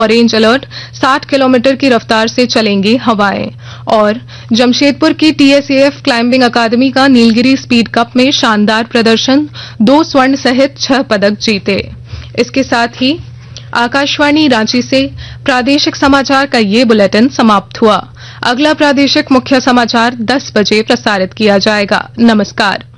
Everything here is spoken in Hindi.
ऑरेंज अलर्ट, 60 किलोमीटर की रफ्तार से चलेंगी हवाएं। और जमशेदपुर की टीएसएएफ क्लाइंबिंग अकादमी का नीलगिरी स्पीड कप में शानदार प्रदर्शन, 2 स्वर्ण सहित 6 पदक जीते। इसके साथ ही आकाशवाणी रांची से प्रादेशिक समाचार का ये बुलेटिन समाप्त हुआ। अगला प्रादेशिक मुख्य समाचार 10 बजे प्रसारित किया जाएगा। नमस्कार।